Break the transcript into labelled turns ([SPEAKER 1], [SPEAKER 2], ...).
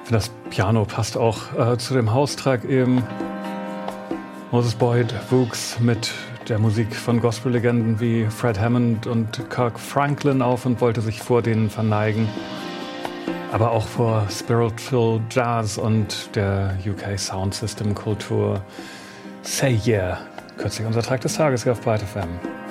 [SPEAKER 1] Das Piano passt auch zu dem Haustrack eben. Moses Boyd wuchs mit der Musik von Gospel-Legenden wie Fred Hammond und Kirk Franklin auf und wollte sich vor denen verneigen. Aber auch vor Spiritual Jazz und der UK Sound System Kultur. Say Yeah, kürzlich unser Tag des Tages hier auf Byte FM.